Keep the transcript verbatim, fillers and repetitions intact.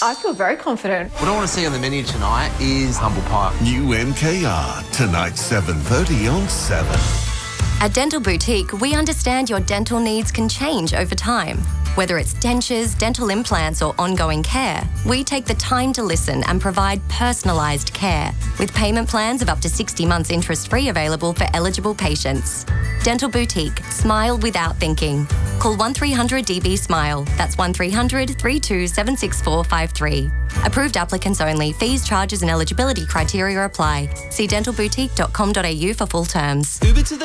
I feel very confident. What I want to see on the menu tonight is humble pie. New M K R, tonight seven thirty on seven. At Dental Boutique, we understand your dental needs can change over time. Whether it's dentures, dental implants, or ongoing care, we take the time to listen and provide personalised care, with payment plans of up to sixty months interest-free available for eligible patients. Dental Boutique. Smile without thinking. Call one three hundred D B SMILE. That's one three hundred, three two seven six four five three. Approved applicants only. Fees, charges and eligibility criteria apply. See dental boutique dot com dot a u for full terms. Uber to the